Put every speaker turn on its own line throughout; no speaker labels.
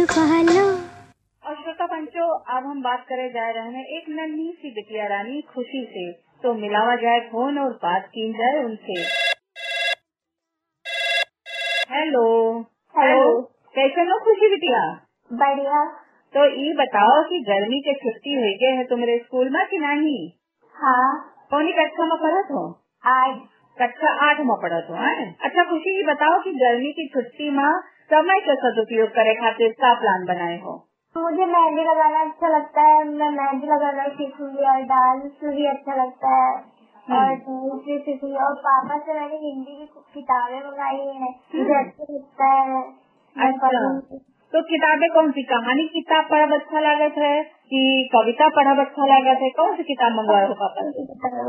और श्रोता पंचो, अब हम बात करे जा रहे हैं एक नन्ही सी बिटिया रानी खुशी से। तो मिलावा जाए फोन और बात की जाए उनसे। Hello
hello.
कैसे हो खुशी बिटिया?
बढ़िया।
तो ये बताओ कि गर्मी के छुट्टी हो गए है तुम्हारे स्कूल में कि नहीं?
हाँ।
कौन कक्षा में पढ़त हो?
आज
कक्षा 8 में पढ़त हो। अच्छा खुशी, ये बताओ कि गर्मी की छुट्टी में समय का सदुपयोग करे खातिर क्या प्लान बनाए हो?
मुझे मेहंदी लगाना अच्छा लगता है, मैं मेहंदी लगाना सीखूंगी और डांस भी अच्छा लगता है और डांस भी सीखूंगी। और पापा से मैंने हिंदी की किताबें मंगाई है, मुझे अच्छा लगता है।
अच्छा, तो किताबें कौन सी? कहानी किताब पढ़ब अच्छा लागत है कि कविता पढ़ब अच्छा लागत है? कौन सी किताब मंगवाए हो पापा से?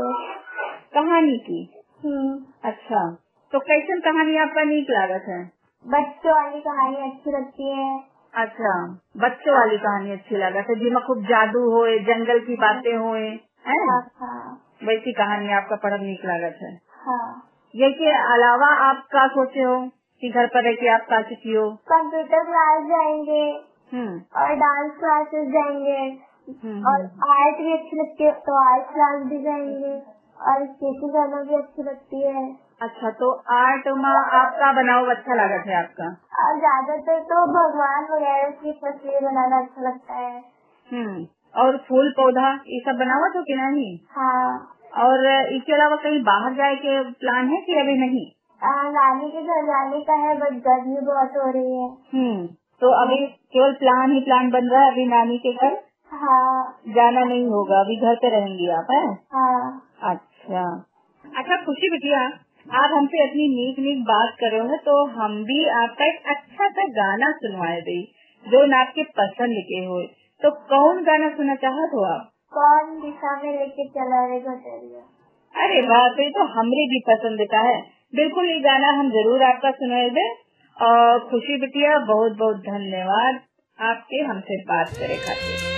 कहानी की। अच्छा, तो कैसन कहानी आपका नीक लागत है?
बच्चों वाली कहानी अच्छी लगती है।
अच्छा, बच्चों वाली कहानी अच्छी लागत है जिसमें खूब जादू होए, जंगल की बातें होए, है?
हाँ।
वैसी कहानी आपका पढ़ब नीक लागत है।
हाँ।
ये के अलावा आप क्या सोचे हो कि घर पर रह के आप क्या सीखी हो?
कंप्यूटर क्लास जाएंगे और डांस क्लासेस जाएंगे और आर्ट भी अच्छी लगती है तो आर्ट क्लास भी जाएंगे और स्केचिंग करना भी अच्छी लगती है।
अच्छा, तो आर्ट में आपका बनाओ अच्छा लागत है आपका?
और ज्यादातर तो भगवान वगैरह की तस्वीर बनाना अच्छा लगता है।
और फूल पौधा ये सब बनावत हो कि नहीं?
हाँ।
और इसके अलावा कहीं बाहर जाए के प्लान है कि अभी नहीं?
नानी के घर जाने का है बट गर्मी बहुत हो रही है।
तो अभी केवल प्लान बन रहा है, अभी नानी के घर
हाँ
जाना नहीं होगा, अभी घर पे रहेंगी आप? है?
हाँ।
अच्छा खुशी बिटिया, आप हमसे इतनी नीक बात करो है तो हम भी आपका एक अच्छा सा गाना सुनवाए दे जो न आपके पसंद के हो। तो कौन गाना सुनना चाहत हो आप?
कौन दिशा में लेके चला रे घोटरिया।
अरे वाह, तो ये तो हमरे भी पसंद का है। बिल्कुल, ये गाना हम जरूर आपका सुनाए दे। और खुशी बिटिया बहुत बहुत धन्यवाद आपके हमसे बात करे खातिर।